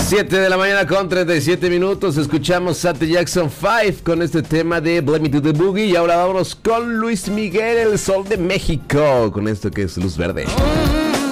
7 de la mañana con 37 minutos. Escuchamos a The Jackson 5 con este tema de Blame Me to the Boogie. Y ahora vámonos con Luis Miguel, el Sol de México, con esto que es Luz Verde.